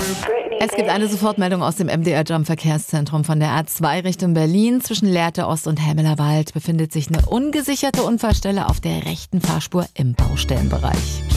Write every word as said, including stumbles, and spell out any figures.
Es gibt eine Sofortmeldung aus dem M D R-Jump-Verkehrszentrum von der A zwei Richtung Berlin. Zwischen Lehrte Ost und Helmeler Wald befindet sich eine ungesicherte Unfallstelle auf der rechten Fahrspur im Baustellenbereich.